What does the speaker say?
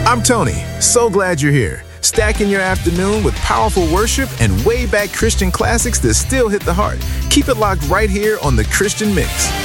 I'm Tony. So glad you're here. Stacking your afternoon with powerful worship and way back Christian classics that still hit the heart. Keep it locked right here on The Christian Mix.